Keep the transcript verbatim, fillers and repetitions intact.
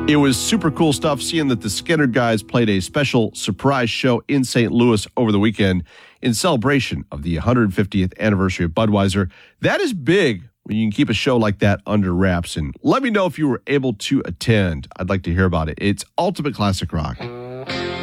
It was super cool stuff seeing that the Skinner guys played a special surprise show in Saint Louis over the weekend in celebration of the one hundred fiftieth anniversary of Budweiser. That is big when you can keep a show like that under wraps. And let me know if you were able to attend. I'd like to hear about it. It's Ultimate Classic Rock.